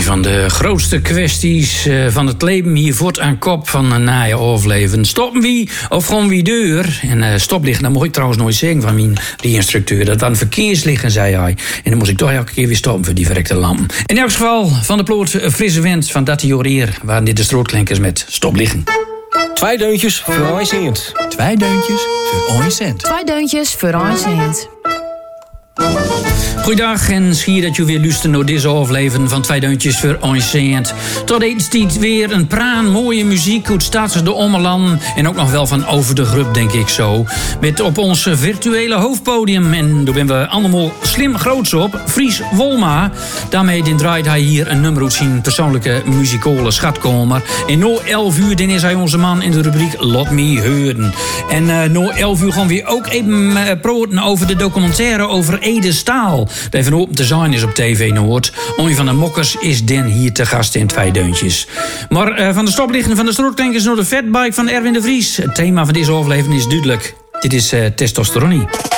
van de grootste kwesties van het leven hier voort aan kop van een naaie overleven. Stoppen wie of gewoon wie deur? En stoplichten, dat mocht ik trouwens nooit zeggen van mijn instructeur. Dat waren verkeerslichten, zei hij. En dan moest ik toch elke keer weer stoppen voor die verrekte lampen. In elk geval van de ploot frisse wind van dat hier waren dit de strootklinkers met stoplichten. 2 deuntjes voor 1 cent. 2 deuntjes voor 1 cent. 2 deuntjes voor 1 cent. Goeiedag en schier dat je weer luistert naar deze aflevering van 2 deuntjes voor 1 cent. Tot etenstijd weer een praan mooie muziek uit staat de Ommelan en ook nog wel van over de grub, denk ik zo. Met op ons virtuele hoofdpodium, en daar ben we allemaal slim groots op, Fries Wolma. Daarmee draait hij hier een nummer uit zijn persoonlijke muzikale schatkamer. En na 11 uur dan is hij onze man in de rubriek Lot Me Heuren. En na 11 uur gaan we ook even praten over de documentaire over Ede Staal. Dat even open te zijn is op TV Noord. Onje van de Mokkers is den hier te gast in 2 deuntjes. Maar van de stoplichten van de strootklinkers naar de fatbike van Erwin de Vries. Het thema van deze aflevering is duidelijk. Dit is testosteronie.